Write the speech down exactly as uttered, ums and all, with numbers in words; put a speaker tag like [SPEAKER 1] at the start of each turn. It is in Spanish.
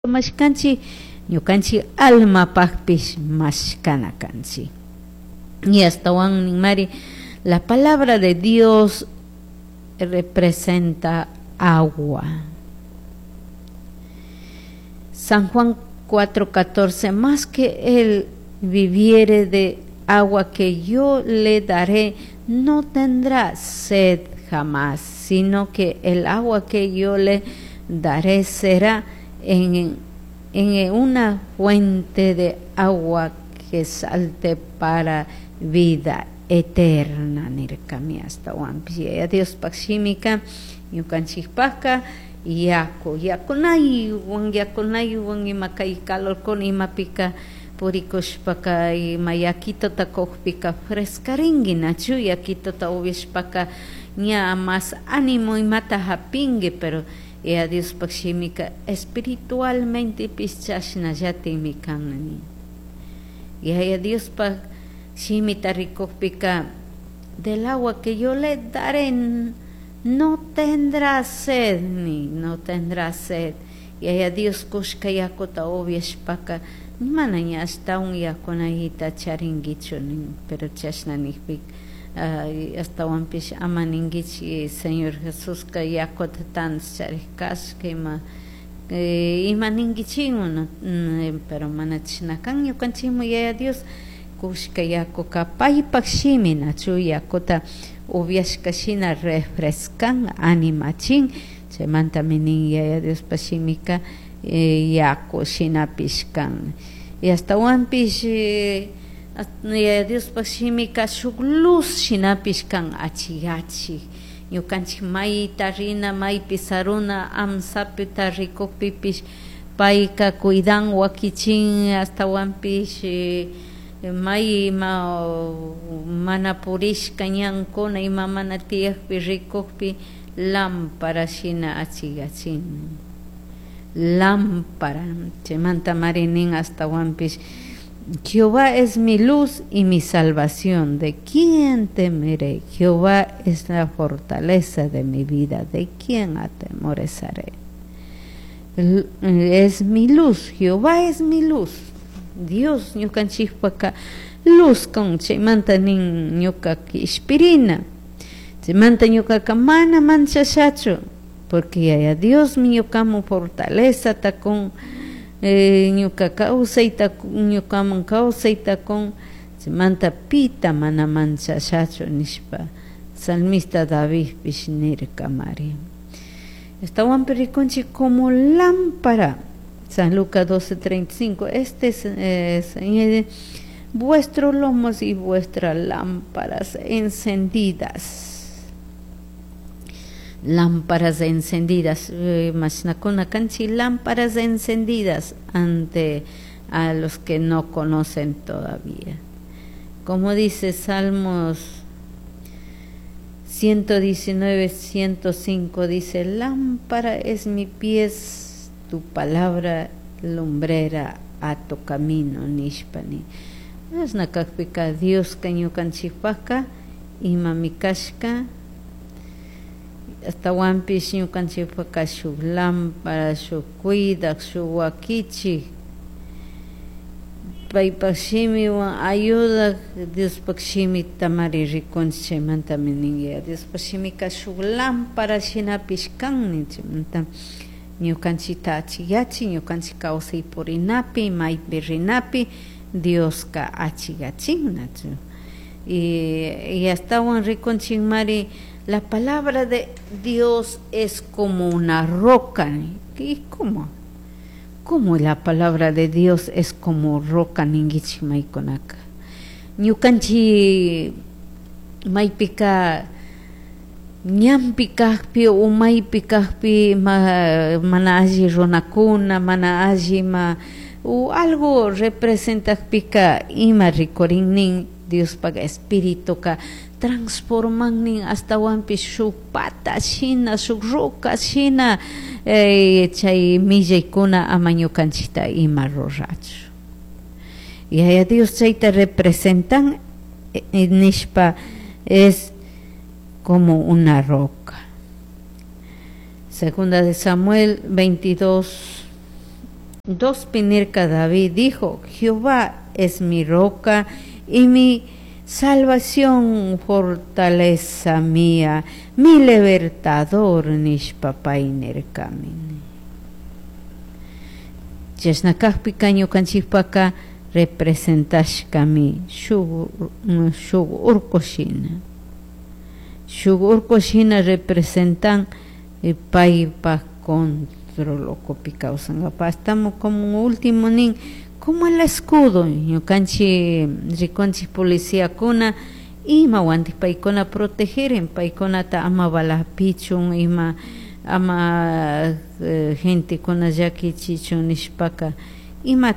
[SPEAKER 1] mashkanchi ñukanchi alma pagpish mashkana kanchi. Y hasta Juan Mari, la palabra de Dios representa agua. San Juan cuatro catorce, más que él viviere de agua que yo le daré, no tendrá sed jamás, sino que el agua que yo le daré será en, en una fuente de agua que salte para vida eterna. Nirkami hasta wampi Dios pakshimika yukanchikpaka yaku yakunay wan yakunay wan imakay calor con imapika purikushpaka imayakito takokpika frescaringi nachu yakito ta ubishpaka nya más ánimo y mata hapingi, pero y a Dios pakshimika espiritualmente pichashna yati mikanani y a Dios pakshimita rikokpika del agua que yo le daré no tendrá sed ni no tendrá sed y a Dios kushka yakota obviashpaka mananya hasta un yakonahita charingichunin pero chashna nikpik Uh, hasta wampish amaningichi Señor Jesús que yakot tan charikas que ma imaningichi uno pero manachnakan yukanchimu ya Dios kushka yako kapay pakshimi nachu yakota ubiashkashina refrescan animachin se manta minin ya Dios pashimika yako shinapishkan y hasta wampish Dios pakshimika shuk luz shinapishkan achigachi ñukanchik may tarina may pisaruna amsapi tarikupipish payka cuidan wakichin hasta wampish may ma mana purishka ñankuna ima mana tiyakpi rikukpi lámpara shina achigachin lámpara chemanta marinin hasta wampish Jehová es mi luz y mi salvación, ¿de quién temeré? Jehová es la fortaleza de mi vida, ¿de quién atemorizaré? Es mi luz, Jehová es mi luz. Dios, ñukanchikpaka luz con chimanta nin ñukaki ispirina. Chimanta ñukaka mana manchashachu, porque ya Dios mi ñukamu fortaleza ta con ñuka kawsayta ñukaman kawsayta con manta pita mana manchashachu nishpa salmista David pishnirka mari estaban periconchi como lámpara. San Lucas doce treinta y cinco, este es eh, vuestros lomos y vuestras lámparas encendidas. Lámparas encendidas, eh, canchi, lámparas encendidas ante a los que no conocen todavía. Como dice Salmos ciento diecinueve, ciento cinco, dice, lámpara es mi pies, tu palabra lumbrera a tu camino, nishpani. Es nakakpika Dios kañukanchipaka, imamikashka, hasta wampish ñukanchikpaka shuk lámpara, shuk cuidak, shuk wakichik paypakshimi wan ayuda Dios pakshimi tamari rikunchik chaymanta mininga Dios pakshimika shuk lámpara shinapish kanni chaymanta ñukanchikta achigachi ñukanchik kawsay purinapi maypi rinapi Dioska achigachinna y, y hasta wan rikunchik mari. La palabra de Dios es como una roca. ¿Y cómo? ¿Cómo la palabra de Dios es como roca? Ningichi maikonaka. Ñukanchi maipika ñampi kahpi o maypi kahpi ma, mana alli runakuna, mana alli ma o algo representa pika ima rikorinnin Dios paga espíritu ka transforman nin hasta wampi shuk pata shina shuk roca shina eh, chay millaykuna ama ñukanchikta ima rurachu y a Dios chayta representan eh, nishpa es como una roca. Segunda de Samuel veintidós Dos pinirca David dijo, Jehová es mi roca y mi salvación, fortaleza mía, mi libertador, nishpapainerkamin. Yasnakakpi kaño kanchipaka representashkami shug urkoshina. Shug urkoshina representan el paipa controlo copicausan. Estamos como un último nin, como el escudo, yo canchi riconchi policía kuna ima wanti paikona proteger en paikona ta ama bala pichun ima ama uh, gente con yaki chichun nishpaka ima